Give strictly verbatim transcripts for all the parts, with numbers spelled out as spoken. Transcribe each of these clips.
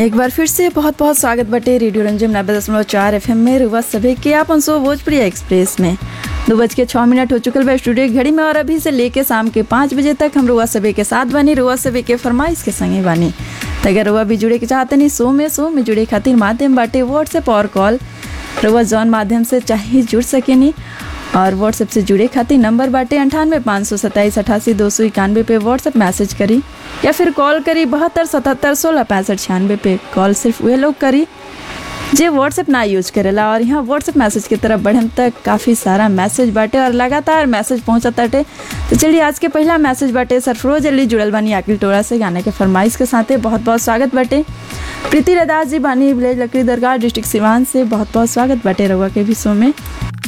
एक बार फिर से बहुत बहुत स्वागत बटे रेडियो रंजम नब्बे दशमलव चार एफ एम में रुआ सभी के आप सो भोजपुरी एक्सप्रेस में दो बज के छः मिनट हो चुकल बा स्टूडियो की घड़ी में। और अभी से लेके शाम के पाँच बजे तक हम रुआ सभी के साथ बनी, रुआ सभी के फरमाइश के संगे बनी। तो अगर रुआ भी जुड़े के चाहते नहीं शो में शो में जुड़े खातिर माध्यम बाटे व्हाट्सएप और कॉल, रुआ जौन माध्यम से चाहे जुड़ सके नहीं। और व्हाट्सएप से जुड़े खातिर नंबर बाटे अंठानवे पाँच सौ सत्ताईस अठासी दो सौ इक्यानवे पे व्हाट्सएप मैसेज करी या फिर कॉल करी बहत्तर सतहत्तर सोलह पैंसठ छियानवे पे। कॉल सिर्फ वे लोग करी जे व्हाट्सएप ना यूज करेला। और यहाँ व्हाट्सएप मैसेज की तरफ बढ़म तक काफ़ी सारा मैसेज बाटे और लगातार मैसेज पहुँचत बाटे। तो चलिए आज के पहला मैसेज बाटे सरफरोज अली जुड़ल बानी आकिल टोड़ा से गाने के फरमाइश के साथ बहुत बहुत स्वागत बाटे। प्रीति रदास जी बानी विलेज लकड़ी दरगाह डिस्ट्रिक्ट सिवान से बहुत बहुत स्वागत बाटे रउआ के भी शो में।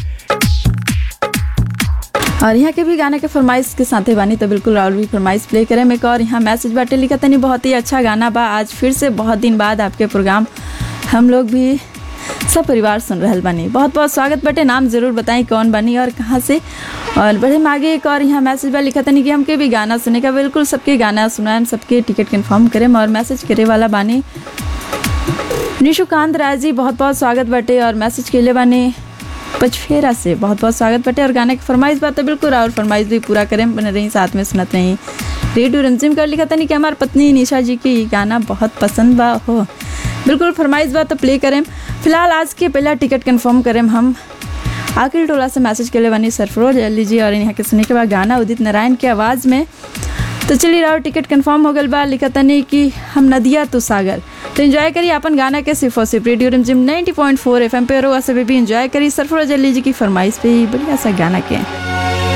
और यहाँ के भी गाने के फरमाइश के साथ बानी तो बिल्कुल राहुल भी फरमाइश प्ले करें। एक और यहाँ मैसेज बाटे लिखा तनी बहुत ही अच्छा गाना बा, आज फिर से बहुत दिन बाद आपके प्रोग्राम हम लोग भी सब परिवार सुन रहल बानी। बहुत बहुत स्वागत बाटे, नाम ज़रूर बताएं कौन बानी और कहाँ से। और बढ़े आगे एक और यहाँ मैसेज बा लिखा तनी कि हमके भी गाना सुने का, बिल्कुल सबके गाना सुनाएं, सबके टिकट कन्फर्म करें। और मैसेज करे वाला बानी निशुकांत राय जी, बहुत बहुत स्वागत बाटे। और मैसेज के लिए बानी पचफेरा से बहुत बहुत स्वागत बटे। और गाने की फरमाइश बात है बिल्कुल और फरमाइश भी पूरा करें, बने रही साथ में सुनत रही। रेडियो रंजिम कर लिखा था नहीं कि हमारी पत्नी निशा जी की गाना बहुत पसंद बा हो, बिल्कुल फरमाइश बात तो प्ले करें। फिलहाल आज के पहला टिकट कंफर्म करें हम आकिल टोला से मैसेज के लिए बनी सरफरोज अली जी। और यहाँ के सुनने के बाद गाना उदित नारायण की आवाज़ में। तो चलिए रहो टिकट कंफर्म हो गल बा, लिखा था नहीं कि हम नदिया तो सागर। तो एंजॉय करिए अपन गाना के सिर्फ और सिर्फ रेडियो रिमझिम नब्बे पॉइंट चार एफ एम पे। रो से भी एंजॉय करिए सरफरोज अली जी की फरमाइश पे ही बढ़िया सा गाना के।